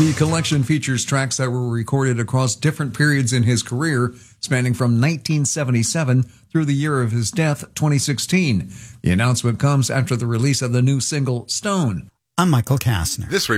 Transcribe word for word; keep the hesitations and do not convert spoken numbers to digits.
The collection features tracks that were recorded across different periods in his career, spanning from nineteen seventy-seven through the year of his death, twenty sixteen. The announcement comes after the release of the new single, Stone. I'm Michael Kastner. This